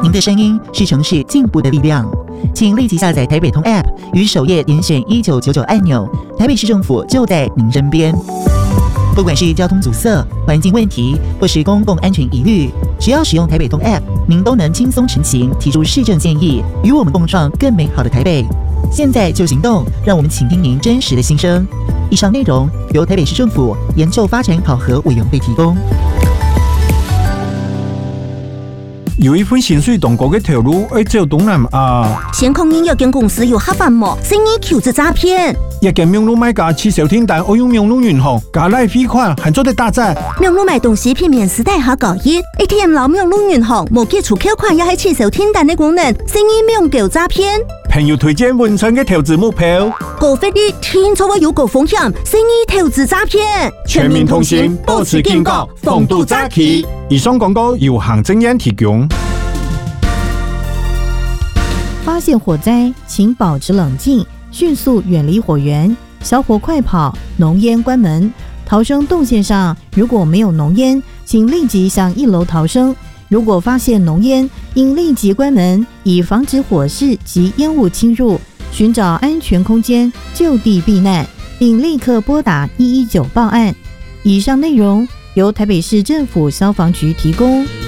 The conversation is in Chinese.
您的声音是城市进步的力量，请立即下载台北通 App， 于首页点选1999按钮，台北市政府就在您身边。不管是交通阻塞、环境问题，或是公共安全疑虑，只要使用台北通 App， 您都能轻松成行，提出市政建议，与我们共创更美好的台北。现在就行动，让我们倾听您真实的心声。以上内容由台北市政府研究发展考核委员会提供。 有一份薪水中国的条路要走东南亚。 先控因有间公司有黑饭么，生意求职诈骗。 一间名路买家去小订单，我用名路银行加赖汇款，还做得打折。 名路买东西偏偏时代下高一 ，ATM 老名路银行无记出扣款，也系去小订单的功能，生意名叫诈骗。 朋友推荐文春的投资目标， 高费率听错有高风险，生意投资诈骗。 全民同行，保持警觉，防堵诈欺。以上广告由行政院提供。 发现火灾，请保持冷静，迅速远离火源，小火快跑，浓烟关门。逃生动线上如果没有浓烟，请立即向1楼逃生。如果发现浓烟，应立即关门，以防止火势及烟雾侵入，寻找安全空间就地避难，并立刻拨打119报案。以上内容由台北市政府消防局提供。